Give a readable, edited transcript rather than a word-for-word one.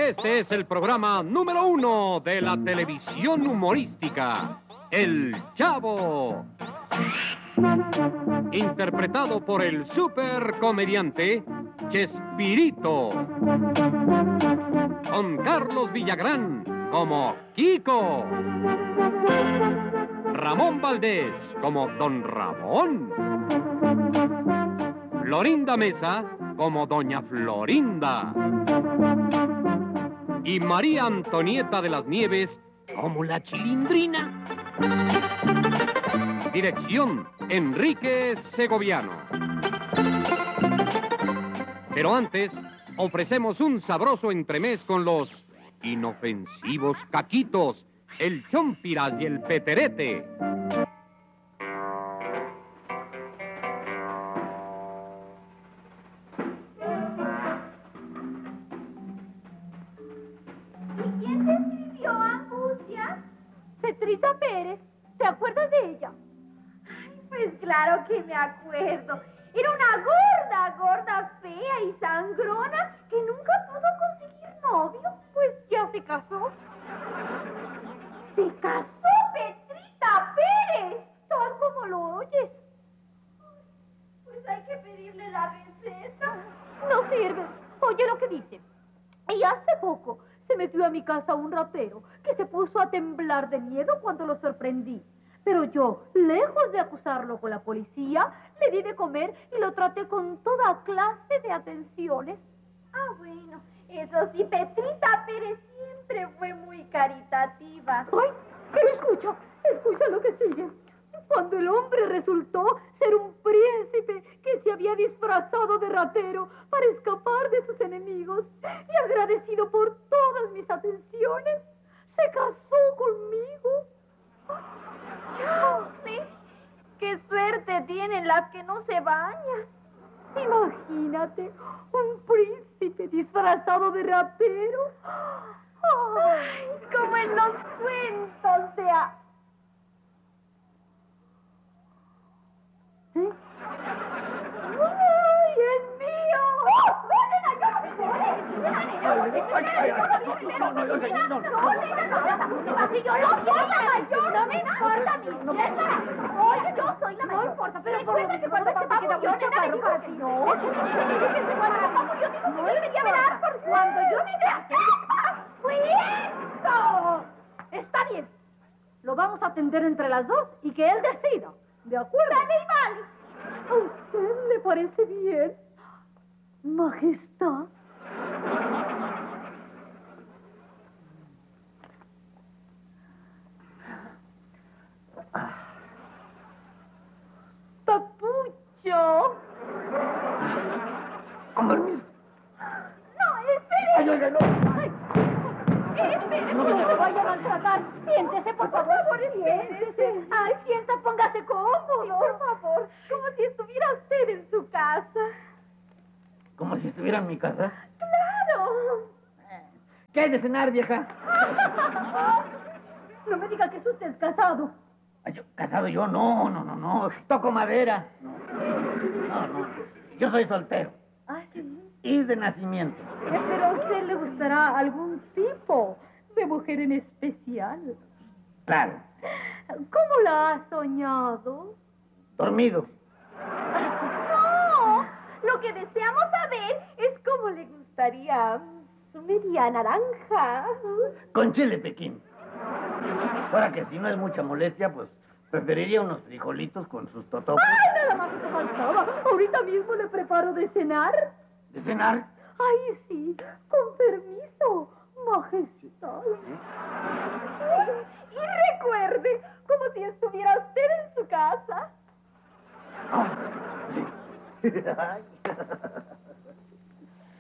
Este es el programa número 1 de la televisión humorística, El Chavo. Interpretado por el supercomediante Chespirito. Con Carlos Villagrán como Kiko. Ramón Valdés como Don Ramón. Florinda Mesa como Doña Florinda. Y María Antonieta de las Nieves como la Chilindrina. Dirección, Enrique Segoviano. Pero antes, ofrecemos un sabroso entremés con los inofensivos Caquitos, el Chompiras y el Peterete. ¿Y quién te escribió, Angustias? Petrita Pérez. ¿Te acuerdas de ella? Ay, pues claro que me acuerdo. Era una gorda, fea y sangrona que nunca pudo conseguir novio. Pues ya se casó. ¿Se casó Petrita Pérez? Tal como lo oyes. Pues hay que pedirle la receta. No sirve. Oye lo que dice. Y hace poco se metió a mi casa un ratero que se puso a temblar de miedo cuando lo sorprendí. Pero yo, lejos de acusarlo con la policía, le di de comer y lo traté con toda clase de atenciones. Ah, bueno. Eso sí, Petrita Pérez siempre fue muy caritativa. Ay, pero escucha lo que sigue. Cuando el hombre resultó ser un príncipe que se había disfrazado de ratero para escapar de sus enemigos y agradecido por todas mis atenciones, se casó conmigo. ¡Chofle! ¡Qué suerte tienen las que no se bañan! Imagínate, un príncipe disfrazado de ratero. ¡Ay, como en los cuentos de... ¿Eh? ¡Ay, es mío! ¡Oh, si yo no soy la mayor, no me importa mi tierra. Oye, yo soy la mayor. No importa, pero recuerda que cuando papá murió, nena me dijo que no. Te dije que cuando papá murió, dijo que yo debería velar por cuando yo me casé. ¡Fue eso! Está bien. Lo vamos a atender entre las dos y que él decida. ¿De acuerdo? Dale y vale. ¿A usted le parece bien, Majestad? Papucho. Con permiso. No, espere. Ay, oiga, no. Ay, espere, no se vaya a maltratar. Siéntese, por favor, siéntese. Ay, póngase cómodo. Sí, por favor, como si estuviera usted en su casa. ¿Como si estuviera en mi casa? ¡Claro! ¿Qué hay de cenar, vieja? No me diga que es usted casado. Ay, ¿casado yo? No. Toco madera. No. Yo soy soltero. Ah, sí. Y de nacimiento. Pero a usted le gustará algún tipo de mujer en especial. Claro. ¿Cómo la ha soñado? Dormido. No, lo que deseamos saber es cómo le gustaría su media naranja. Con chile Pekín. Ahora que si no es mucha molestia, pues preferiría unos frijolitos con sus totopos. ¡Ay, nada más que faltaba! Ahorita mismo le preparo de cenar. ¿De cenar? ¡Ay, sí! Con permiso, Majestad. Y recuerde, como si estuviera usted en su casa. Ah, sí. Ay.